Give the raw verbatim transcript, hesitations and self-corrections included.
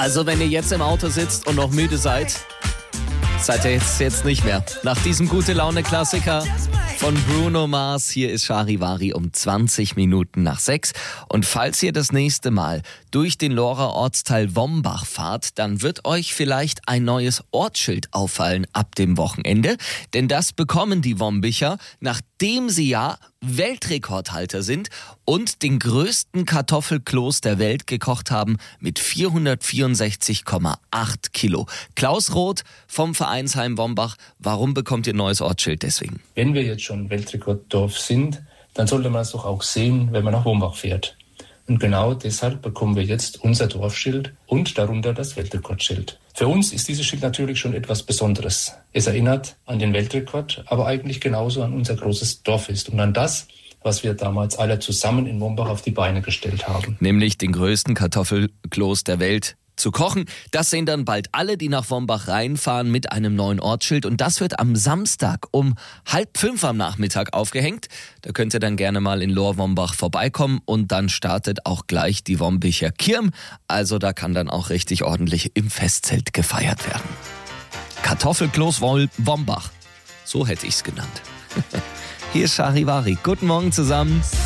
Also wenn ihr jetzt im Auto sitzt und noch müde seid, seid ihr jetzt, jetzt nicht mehr. Nach diesem Gute-Laune-Klassiker von Bruno Mars, hier ist Charivari um zwanzig Minuten nach sechs. Und falls ihr das nächste Mal durch den Lorer Ortsteil Wombach fahrt, dann wird euch vielleicht ein neues Ortsschild auffallen ab dem Wochenende. Denn das bekommen die Wombicher, nachdem sie ja Weltrekordhalter sind und den größten Kartoffelkloß der Welt gekocht haben mit vierhundertvierundsechzig Komma acht Kilo. Klaus Roth vom Vereinsheim Wombach, warum bekommt ihr ein neues Ortsschild deswegen? Wenn wir jetzt schon Weltrekorddorf sind, dann sollte man es doch auch sehen, wenn man nach Wombach fährt. Und genau deshalb bekommen wir jetzt unser Dorfschild und darunter das Weltrekordschild. Für uns ist dieses Schild natürlich schon etwas Besonderes. Es erinnert an den Weltrekord, aber eigentlich genauso an unser großes Dorffest und an das, was wir damals alle zusammen in Wombach auf die Beine gestellt haben. Nämlich den größten Kartoffelkloß der Welt zu kochen. Das sehen dann bald alle, die nach Wombach reinfahren mit einem neuen Ortsschild. Und das wird am Samstag um halb fünf am Nachmittag aufgehängt. Da könnt ihr dann gerne mal in Lohr-Wombach vorbeikommen und dann startet auch gleich die Wombicher Kirm. Also da kann dann auch richtig ordentlich im Festzelt gefeiert werden. Kartoffelkloß Wombach. So hätte ich's genannt. Hier ist Charivari. Guten Morgen zusammen.